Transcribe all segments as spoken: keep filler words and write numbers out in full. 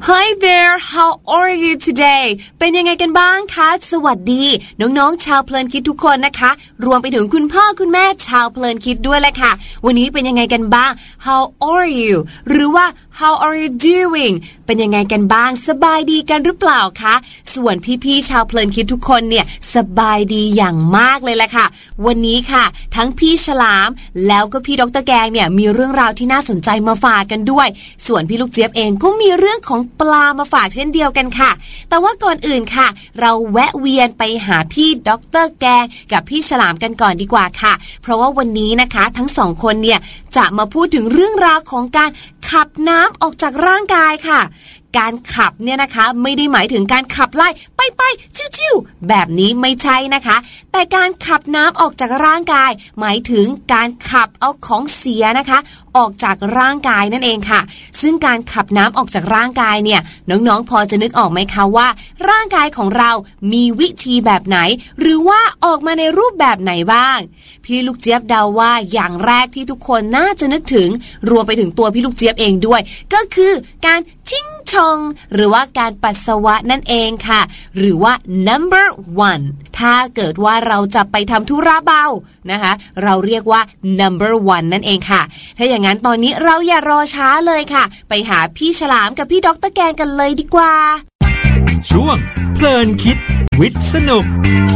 Hi there how are you today เป็นยังไงกันบ้างคะสวัสดีน้องๆชาวเพลินคิดทุกคนนะคะรวมไปถึงคุณพ่อคุณแม่ชาวเพลินคิดด้วยแหละค่ะวันนี้เป็นยังไงกันบ้าง How are you หรือว่า How are you doing เป็นยังไงกันบ้างสบายดีกันหรือเปล่าคะส่วนพี่ๆชาวเพลินคิดทุกคนเนี่ยสบายดีอย่างมากเลยแหละค่ะวันนี้ค่ะทั้งพี่ฉลามแล้วก็พี่ดร.แกงเนี่ยมีเรื่องราวที่น่าสนใจมาฝากกันด้วยส่วนพี่ลูกเจี๊ยบเองก็มีเรื่องของปลามาฝากเช่นเดียวกันค่ะแต่ว่าก่อนอื่นค่ะเราแวะเวียนไปหาพี่ดร.แกงกับพี่ฉลามกันก่อนดีกว่าค่ะเพราะว่าวันนี้นะคะทั้งสองคนเนี่ยจะมาพูดถึงเรื่องราวของการขับน้ำออกจากร่างกายค่ะการขับเนี่ยนะคะไม่ได้หมายถึงการขับไล่ไปไปชิวๆแบบนี้ไม่ใช่นะคะแต่การขับน้ำออกจากร่างกายหมายถึงการขับเอาของเสียนะคะออกจากร่างกายนั่นเองค่ะซึ่งการขับน้ำออกจากร่างกายเนี่ยน้องๆพอจะนึกออกไหมคะว่าร่างกายของเรามีวิธีแบบไหนหรือว่าออกมาในรูปแบบไหนบ้างพี่ลูกเจี๊ยบเดาว่าอย่างแรกที่ทุกคนน่าจะนึกถึงรวมไปถึงตัวพี่ลูกเจี๊ยบเองด้วยก็คือการชิงชองหรือว่าการปัสสาวะนั่นเองค่ะหรือว่า number one ถ้าเกิดว่าเราจะไปทำธุระเบานะคะเราเรียกว่า number one นั่นเองค่ะถ้าอย่างนั้นตอนนี้เราอย่ารอช้าเลยค่ะไปหาพี่ฉลามกับพี่ดร.แกงกันเลยดีกว่าช่วงเพลินคิดวิทย์สนุก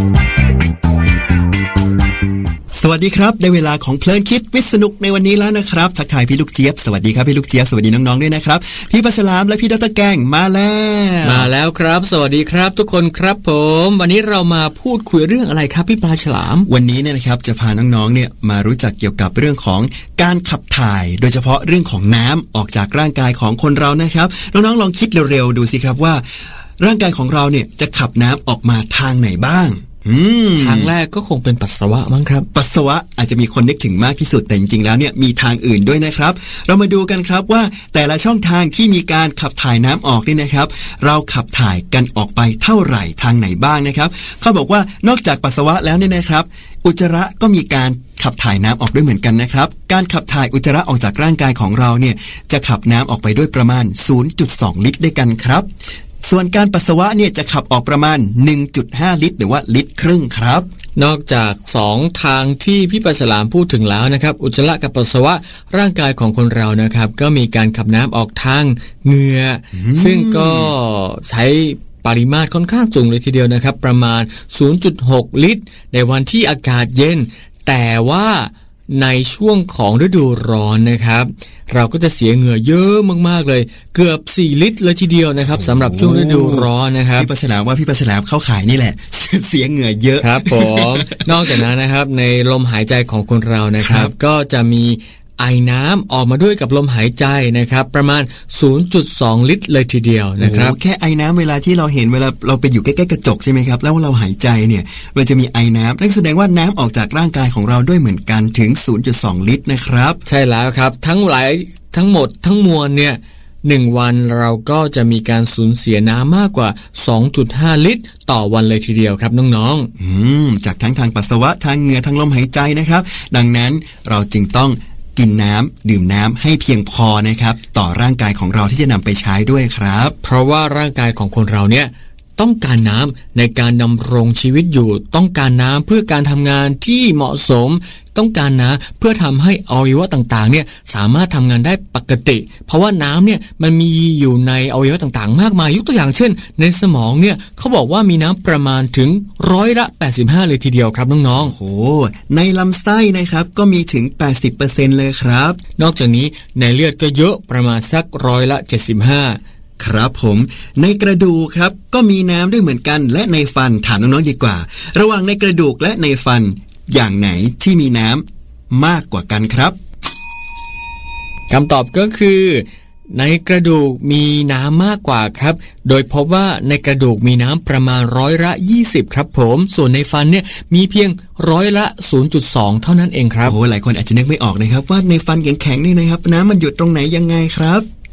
สวัสดีครับได้เวลาของเพลินคิดวิทย์สนุกในวันนี้แล้วนะครับทักทายพี่ลูกเจี๊ยบสวัสดีครับพี่ลูกเจี๊ยบสวัสดีน้องๆด้วยนะครับพี่ปลาฉลามและพี่ดร.แกงมาแล้วมาแล้วครับสวัสดีครับทุกคนครับผมวันนี้เรามาพูดคุยเรื่องอะไรครับพี่ปลาฉลามวันนี้เนี่ยนะครับจะพาน้องๆเนี่ยมารู้จักเกี่ยวกับเรื่องของการขับถ่ายโดยเฉพาะเรื่องของน้ำออกจากร่างกายของคนเรานะครับน้องๆลองคิดเร็วๆดูสิครับว่าร่างกายของเราเนี่ยจะขับน้ำออกมาทางไหนบ้างทางแรกก็คงเป็นปัสสาวะมั้งครับปัสสาวะอาจจะมีคนนึกถึงมากที่สุดแต่จริงๆแล้วเนี่ยมีทางอื่นด้วยนะครับเรามาดูกันครับว่าแต่ละช่องทางที่มีการขับถ่ายน้ำออกนี่นะครับเราขับถ่ายกันออกไปเท่าไหร่ทางไหนบ้างนะครับเขาบอกว่านอกจากปัสสาวะแล้วเนี่ยนะครับอุจจาระก็มีการขับถ่ายน้ำออกด้วยเหมือนกันนะครับการขับถ่ายอุจจาระออกจากร่างกายของเราเนี่ยจะขับน้ำออกไปด้วยประมาณ ศูนย์จุดสอง ลิตรด้วยกันครับส่วนการปัสสาวะเนี่ยจะขับออกประมาณ หนึ่งจุดห้า ลิตรหรือว่าลิตรครึ่งครับนอกจากสองทางที่พี่ปลาฉลามพูดถึงแล้วนะครับอุจจาระกับปัสสาวะร่างกายของคนเรานะครับก็มีการขับน้ำออกทางเหงื่อซึ่งก็ใช้ปริมาตรค่อนข้างสูงเลยทีเดียวนะครับประมาณ ศูนย์จุดหก ลิตรในวันที่อากาศเย็นแต่ว่าในช่วงของฤดูร้อนนะครับเราก็จะเสียเหงื่อเยอะมากๆเลยเกือบสี่ลิตรเลยทีเดียวนะครับสำหรับช่วงฤดูร้อนนะครับพี่ปลาฉลามว่าพี่ปลาฉลามเข้าขายนี่แหละเสียเหงื่อเยอะครับผมนอกจากนั้นนะครับในลมหายใจของคนเรานะครับก็จะมีไอน้ำออกมาด้วยกับลมหายใจนะครับประมาณ ศูนย์จุดสอง ลิตรเลยทีเดียวนะครับแค่ไอน้ำเวลาที่เราเห็นเวลาเราไปอยู่ใกล้ๆกระจกใช่ไหมครับแล้วเราหายใจเนี่ยมันจะมีไอน้ำนั่นแสดงว่าน้ำออกจากร่างกายของเราด้วยเหมือนกันถึง ศูนย์จุดสอง ลิตรนะครับใช่แล้วครับทั้งหลายทั้งหมดทั้งมวลเนี่ยหนึ่งวันเราก็จะมีการสูญเสียน้ำมากกว่า สองจุดห้า ลิตรต่อวันเลยทีเดียวครับน้องๆอืมจากทั้งทางปัสสาวะทางเหงื่อทางลมหายใจนะครับดังนั้นเราจึงต้องกินน้ำดื่มน้ำให้เพียงพอนะครับต่อร่างกายของเราที่จะนำไปใช้ด้วยครับเพราะว่าร่างกายของคนเราเนี่ยต้องการน้ำในการดำรงชีวิตอยู่ต้องการน้ำเพื่อการทำงานที่เหมาะสมต้องการน้ำเพื่อทำให้อวัยวะต่างๆเนี่ยสามารถทำงานได้ปกติเพราะว่าน้ำเนี่ยมันมีอยู่ในอวัยวะต่างๆมากมายยกตัวอย่างเช่นในสมองเนี่ยเขาบอกว่ามีน้ำประมาณถึงร้อยละแปดสิบห้าเลยทีเดียวครับน้องๆโอ้โหในลำไส้นะครับก็มีถึง แปดสิบเปอร์เซ็นต์ เลยครับนอกจากนี้ในเลือดก็เยอะประมาณสักร้อยละเจ็ดสิบห้าครับผมในกระดูกครับก็มีน้ำด้วยเหมือนกันและในฟันถามน้องๆดีกว่าระหว่างในกระดูกและในฟันอย่างไหนที่มีน้ำมากกว่ากันครับคำตอบก็คือในกระดูกมีน้ำมากกว่าครับโดยพบว่าในกระดูกมีน้ำประมาณร้อยละยี่สิบครับผมส่วนในฟันเนี่ยมีเพียงร้อยละ ศูนย์จุดสอง เท่านั้นเองครับโอ้หลายคนอาจจะนึกไม่ออกนะครับว่าในฟันแข็งๆนี่นะครับน้ำมันหยุดตรงไหนยังไงครับ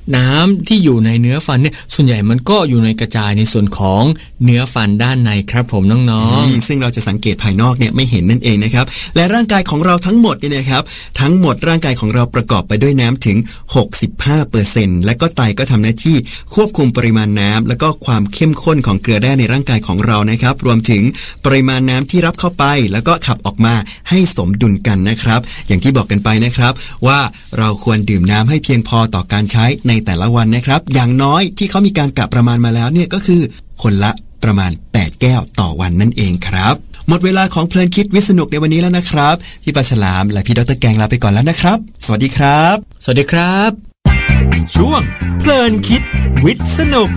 น้ำที่อยู่ในเนื้อฟันเนี่ยส่วนใหญ่มันก็อยู่ในกระจายในส่วนของเนื้อฟันด้านในครับผมน้องๆซึ่งเราจะสังเกตภายนอกเนี่ยไม่เห็นนั่นเองนะครับและร่างกายของเราทั้งหมดเนี่ยนะครับทั้งหมดร่างกายของเราประกอบไปด้วยน้ำถึง หกสิบห้าเปอร์เซ็นต์ และก็ไตก็ทำหน้าที่ควบคุมปริมาณน้ำและก็ความเข้มข้นของเกลือแร่ในร่างกายของเรานะครับรวมถึงปริมาณน้ำที่รับเข้าไปแล้วก็ขับออกมาให้สมดุลกันนะครับอย่างที่บอกกันไปนะครับว่าเราควรดื่มน้ำให้เพียงพอต่อการใช้ในแต่ละวันนะครับอย่างน้อยที่เขามีการกะประมาณมาแล้วเนี่ยก็คือคนละประมาณแปดแก้วต่อวันนั่นเองครับหมดเวลาของเพลินคิดวิทย์สนุกในวันนี้แล้วนะครับพี่ปลาฉลามและพี่ดร.แกงลาไปก่อนแล้วนะครับสวัสดีครับสวัสดีครับช่วงเพลินคิดวิทย์สนุก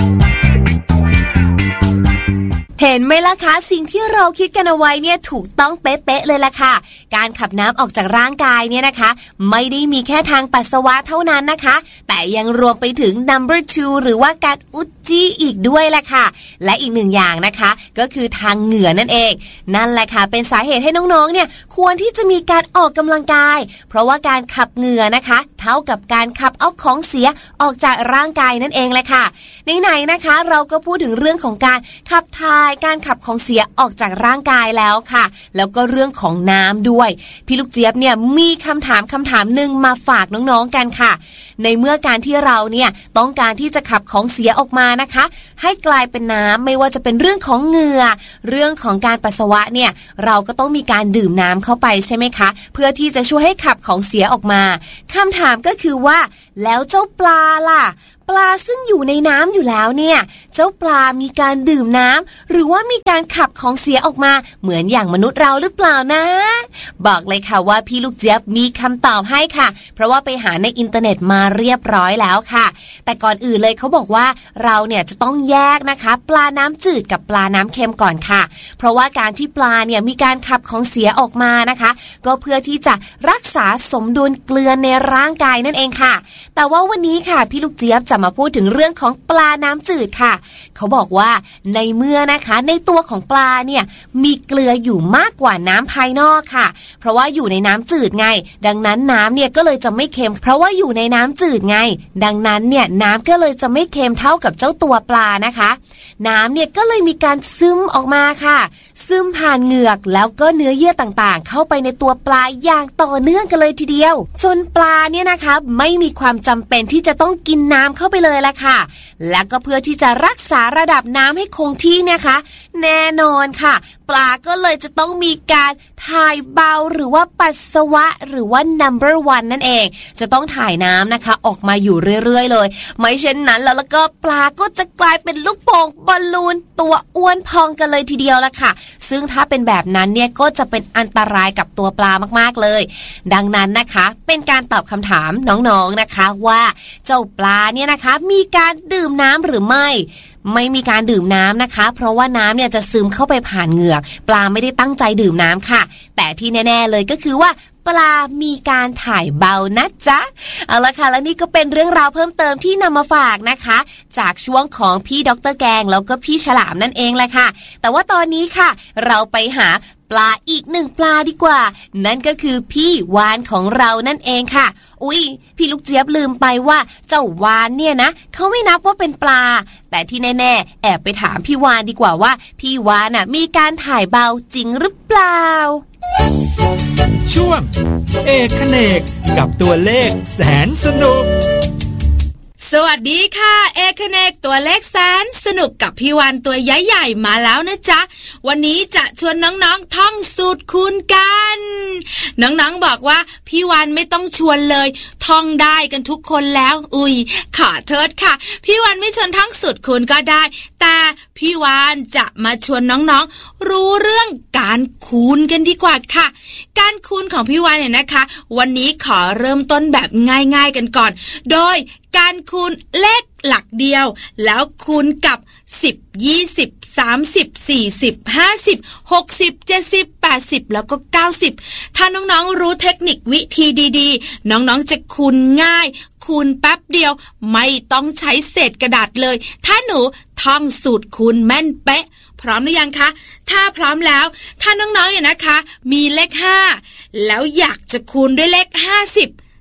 เห็นไหมล่ะคะสิ่งที่เราคิดกันเอาไว้เนี่ยถูกต้องเป๊ะๆเลยล่ะค่ะการขับน้ำออกจากร่างกายเนี่ยนะคะไม่ได้มีแค่ทางปัสสาวะเท่านั้นนะคะแต่ยังรวมไปถึง นัมเบอร์ ทู หรือว่าการอุจจีอีกด้วยล่ะค่ะและอีกหนึ่งอย่างนะคะก็คือทางเหงื่อนั่นเองนั่นแหละค่ะเป็นสาเหตุให้น้องๆเนี่ยควรที่จะมีการออกกำลังกายเพราะว่าการขับเหงื่อนะคะเท่ากับการขับเอาของเสียออกจากร่างกายนั่นเองแหละค่ะไหนๆนะคะเราก็พูดถึงเรื่องของการขับถ่ายการขับของเสียออกจากร่างกายแล้วค่ะแล้วก็เรื่องของน้ำด้วยพี่ลูกเจี๊ยบเนี่ยมีคำถามคำถามหนึ่งมาฝากน้องๆกันค่ะในเมื่อการที่เราเนี่ยต้องการที่จะขับของเสียออกมานะคะให้กลายเป็นน้ำไม่ว่าจะเป็นเรื่องของเหงื่อเรื่องของการปัสสาวะเนี่ยเราก็ต้องมีการดื่มน้ำเข้าไปใช่ไหมคะเพื่อที่จะช่วยให้ขับของเสียออกมาคำถามก็คือว่าแล้วเจ้าปลาล่ะปลาซึ่งอยู่ในน้ำอยู่แล้วเนี่ยเจ้าปลามีการดื่มน้ำหรือว่ามีการขับของเสียออกมาเหมือนอย่างมนุษย์เราหรือเปล่านะบอกเลยค่ะว่าพี่ลูกเจี๊ยบมีคำตอบให้ค่ะเพราะว่าไปหาในอินเทอร์เน็ตมาเรียบร้อยแล้วค่ะแต่ก่อนอื่นเลยเขาบอกว่าเราเนี่ยจะต้องแยกนะคะปลาน้ำจืดกับปลาน้ำเค็มก่อนค่ะเพราะว่าการที่ปลาเนี่ยมีการขับของเสียออกมานะคะก็เพื่อที่จะรักษาสมดุลเกลือในร่างกายนั่นเองค่ะแต่ว่าวันนี้ค่ะพี่ลูกเจี๊ยบจะมาพูดถึงเรื่องของปลาน้ำจืดค่ะเขาบอกว่าในเมื่อนะคะในตัวของปลาเนี่ยมีเกลืออยู่มากกว่าน้ำภายนอกค่ะเพราะว่าอยู่ในน้ำจืดไงดังนั้นน้ำเนี่ยก็เลยจะไม่เค็มเพราะว่าอยู่ในน้ำจืดไงดังนั้นเนี่ยน้ำก็เลยจะไม่เค็มเท่ากับเจ้าตัวปลานะคะน้ำเนี่ยก็เลยมีการซึมออกมาค่ะซึมผ่านเหงือกแล้วก็เนื้อเยื่อต่างๆเข้าไปในตัวปลาอย่างต่อเนื่องกันเลยทีเดียวจนปลาเนี่ยนะคะไม่มีความจำเป็นที่จะต้องกินน้ำเข้าไปเลยละค่ะและก็เพื่อที่จะรักษาระดับน้ำให้คงที่เนี่ยค่ะแน่นอนค่ะปลาก็เลยจะต้องมีการถ่ายเบาหรือว่าปัสสาวะหรือว่า นัมเบอร์ วัน นั่นเองจะต้องถ่ายน้ำนะคะออกมาอยู่เรื่อยๆเลยไม่เช่นนั้นแล้วก็ปลาก็จะกลายเป็นลูกโป่งบอลลูนตัวอ้วนพองกันเลยทีเดียวละค่ะซึ่งถ้าเป็นแบบนั้นเนี่ยก็จะเป็นอันตรายกับตัวปลามากๆเลยดังนั้นนะคะเป็นการตอบคำถามน้องๆนะคะว่าเจ้าปลาเนี่ยนะคะมีการดื่มน้ำหรือไม่ไม่มีการดื่มน้ำนะคะเพราะว่าน้ำเนี่ยจะซึมเข้าไปผ่านเหงือกปลาไม่ได้ตั้งใจดื่มน้ำค่ะแต่ที่แน่ๆเลยก็คือว่าปลามีการถ่ายเบานะจ๊ะเอาละค่ะและนี่ก็เป็นเรื่องราวเพิ่มเติมที่นำมาฝากนะคะจากช่วงของพี่ดร.แกงแล้วก็พี่ฉลามนั่นเองแหละค่ะแต่ว่าตอนนี้ค่ะเราไปหาปลาอีกหนึ่งปลาดีกว่านั่นก็คือพี่วานของเรานั่นเองค่ะอุ๊ยพี่ลูกเจี๊ยบลืมไปว่าเจ้าวานเนี่ยนะเขาไม่นับว่าเป็นปลาแต่ที่แน่ๆแอบไปถามพี่วานดีกว่าว่าพี่วานน่ะมีการถ่ายเบาจริงหรือเปล่าช่วงเอกเขนกกับตัวเลขแสนสนุกสวัสดีค่ะเอกเขนกตัวเลขแสนสนุกกับพี่วันตัวใหญ่ๆมาแล้วนะจ๊ะวันนี้จะชวนน้องๆท่องสูตรคูณกันน้องๆบอกว่าพี่วันไม่ต้องชวนเลยท่องได้กันทุกคนแล้วอุ้ยขอโทษค่ะพี่วันไม่ชวนท่องสูตรคูณก็ได้แต่พี่วันจะมาชวนน้องๆรู้เรื่องการคูณกันดีกว่าค่ะการคูณของพี่วันเนี่ยนะคะวันนี้ขอเริ่มต้นแบบง่ายๆกันก่อนโดยการคูณเลขหลักเดียวแล้วคูณกับสิบ ยี่สิบ สามสิบ สี่สิบ ห้าสิบ หกสิบ เจ็ดสิบ แปดสิบแล้วก็เก้าสิบถ้าน้องๆรู้เทคนิควิธีดีๆน้องๆจะคูณง่ายคูณแป๊บเดียวไม่ต้องใช้เศษกระดาษเลยถ้าหนูท่องสูตรคูณแม่นเป๊ะพร้อมหรือยังคะถ้าพร้อมแล้วถ้าน้องๆเนี่ยนะคะมีเลขห้าแล้วอยากจะคูณด้วยเลขห้าสิบ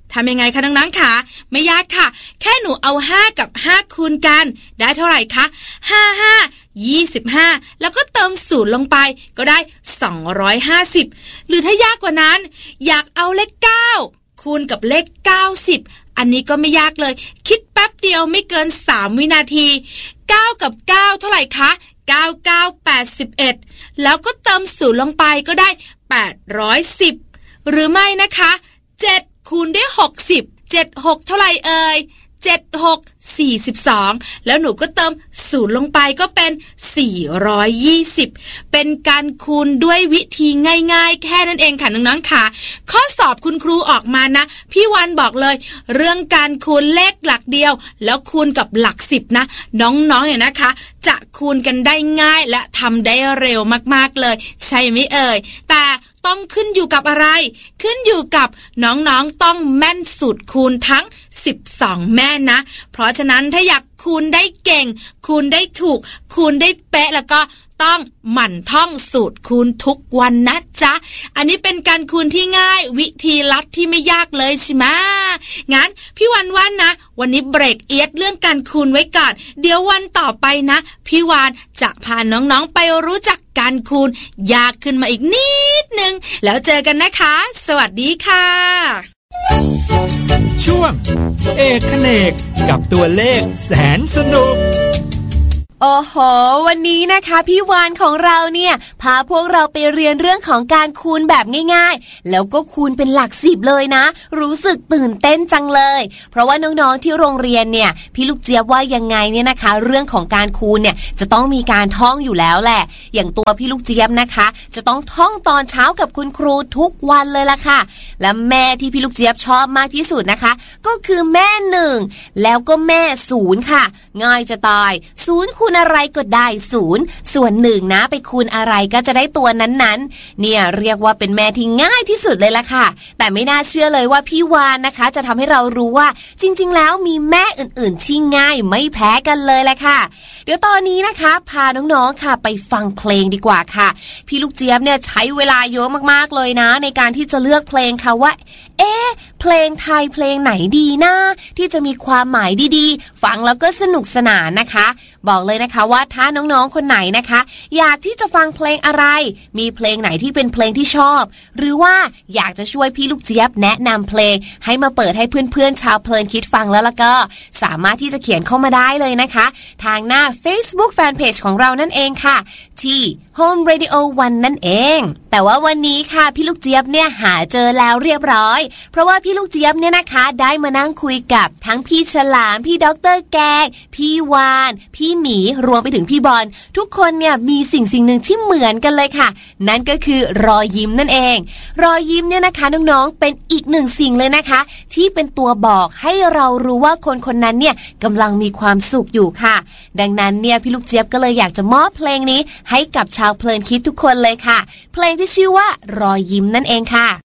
ทำยังไงคะน้องๆคะไม่ยากค่ะแค่หนูเอาห้ากับห้าคูณกันได้เท่าไหร่คะห้า ห้า ยี่สิบห้าแล้วก็เติมศูนย์ลงไปก็ได้สองร้อยห้าสิบหรือถ้ายากกว่านั้นอยากเอาเลขเก้าคูณกับเลขเก้าสิบอันนี้ก็ไม่ยากเลยคิดแป๊บเดียวไม่เกินสามวินาทีเก้ากับเก้าเท่าไหร่คะเก้า เก้า แปดสิบเอ็ดแล้วก็เติมศูนย์ลงไปก็ได้แปดร้อยสิบหรือไม่นะคะเจ็ดคูณด้วยหกสิบ เจ็ด หกเท่าไหร่เอ่ยเจ็ด หก สี่สิบสองแล้วหนูก็เติมศูนย์ลงไปก็เป็นสี่ร้อยยี่สิบเป็นการคูณด้วยวิธีง่ายๆแค่นั้นเองค่ะน้องๆค่ะข้อสอบคุณครูออกมานะพี่วันบอกเลยเรื่องการคูณเลขหลักเดียวแล้วคูณกับหลักสิบนะน้องๆเนี่ยนะคะจะคูณกันได้ง่ายและทำได้เร็วมากๆเลยใช่ไหมเอ่ยแต่ต้องขึ้นอยู่กับอะไรขึ้นอยู่กับน้องๆต้องแม่นสูตรคูณทั้งสิบสองแม่นะเพราะฉะนั้นถ้าอยากคูณได้เก่งคูณได้ถูกคูณได้เป๊ะแล้วก็ต้องหมั่นท่องสูตรคูณทุกวันนะจ๊ะอันนี้เป็นการคูณที่ง่ายวิธีลัดที่ไม่ยากเลยใช่ไหมงั้นพี่วันว่านะวันนี้เบรกเอียดเรื่องการคูณไว้ก่อนเดี๋ยววันต่อไปนะพี่วานจะพาน้องๆไปรู้จักการคูณยากขึ้นมาอีกนิดนึงแล้วเจอกันนะคะสวัสดีค่ะช่วงเอกเขนกกับตัวเลขแสนสนุกโอ้โหวันนี้นะคะพี่วานของเราเนี่ยพาพวกเราไปเรียนเรื่องของการคูณแบบง่ายๆแล้วก็คูณเป็นหลักสิบเลยนะรู้สึกตื่นเต้นจังเลยเพราะว่าน้องๆที่โรงเรียนเนี่ยพี่ลูกเจี๊ยบว่ายังไงเนี่ยนะคะเรื่องของการคูณเนี่ยจะต้องมีการท่องอยู่แล้วแหละอย่างตัวพี่ลูกเจี๊ยบนะคะจะต้องท่องตอนเช้ากับคุณครูทุกวันเลยล่ะค่ะและแม่ที่พี่ลูกเจี๊ยบชอบมากที่สุดนะคะก็คือแม่หนึ่งแล้วก็แม่ศูนย์ค่ะง่ายจะตายศูนย์คูณอะไรก็ได้ศูนย์ส่วนหนึ่งนะไปคูณอะไรก็จะได้ตัวนั้นๆเนี่ยเรียกว่าเป็นแม่ที่ง่ายที่สุดเลยล่ะค่ะแต่ไม่น่าเชื่อเลยว่าพี่วานนะคะจะทำให้เรารู้ว่าจริงๆแล้วมีแม่อื่นๆที่ง่ายไม่แพ้กันเลยแหละค่ะเดี๋ยวตอนนี้นะคะพาน้องๆค่ะไปฟังเพลงดีกว่าค่ะพี่ลูกเจี๊ยบเนี่ยใช้เวลาเยอะมากๆเลยนะในการที่จะเลือกเพลงค่ะว่าเอ๊ะเพลงไทยเพลงไหนดีนะที่จะมีความหมายดีๆฟังแล้วก็สนุกสนานนะคะบอกเลยนะคะว่าถ้าน้องๆคนไหนนะคะอยากที่จะฟังเพลงอะไรมีเพลงไหนที่เป็นเพลงที่ชอบหรือว่าอยากจะช่วยพี่ลูกเจี๊ยบแนะนำเพลงให้มาเปิดให้เพื่อนๆชาวเพลินคิดฟังแล้วล่ะก็สามารถที่จะเขียนเข้ามาได้เลยนะคะทางหน้า Facebook Fanpage ของเรานั่นเองค่ะที่ Home Radio วัน นั่นเองแต่ว่าวันนี้ค่ะพี่ลูกเจี๊ยบเนี่ยหาเจอแล้วเรียบร้อยเพราะว่าพี่ลูกเจี๊ยบเนี่ยนะคะได้มานั่งคุยกับทั้งพี่ฉลามพี่ดร.แกงพี่วานพี่หมีรวมไปถึงพี่บอลทุกคนเนี่ยมีสิ่งสิ่งหนึ่งที่เหมือนกันเลยค่ะนั่นก็คือรอยยิ้มนั่นเองรอยยิ้มเนี่ยนะคะน้องๆเป็นอีกหนึ่งสิ่งเลยนะคะที่เป็นตัวบอกให้เรารู้ว่าคนคนนั้นเนี่ยกำลังมีความสุขอยู่ค่ะดังนั้นเนี่ยพี่ลูกเจี๊ยบก็เลยอยากจะมอบเพลงนี้ให้กับชาวเพลินคิดทุกคนเลยค่ะเพลงที่ชื่อว่ารอยยิ้มนั่นเองค่ะ